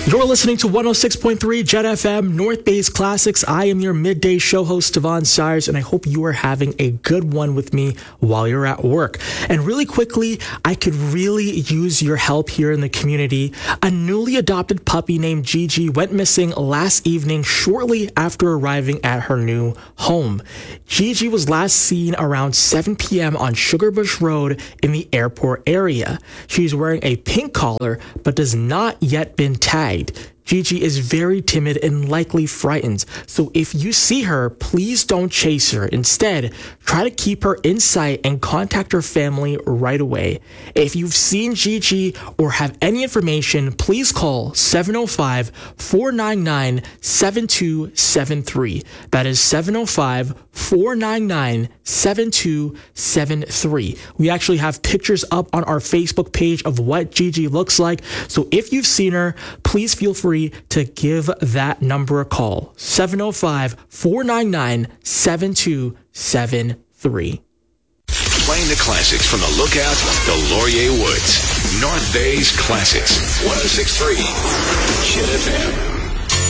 You're listening to 106.3 Jet FM, North Bay's Classics. I am your midday show host, Devon Sires, and I hope you are having a good one with me while you're at work. And really quickly, I could really use your help here in the community. A newly adopted puppy named Gigi went missing last evening shortly after arriving at her new home. Gigi was last seen around 7 p.m. on Sugarbush Road in the airport area. She's wearing a pink collar, but does not yet been tagged. Gigi is very timid and likely frightened, so if you see her, please don't chase her. Instead, try to keep her in sight and contact her family right away. If you've seen Gigi or have any information, please call 705-499-7273. That is 705-499-7273. We actually have pictures up on our Facebook page of what Gigi looks like, so if you've seen her, please feel free to give that number a call. 705-499-7273. Playing the classics from the Lookout to Laurier Woods. North Bay's Classics. 106.3 Jet FM.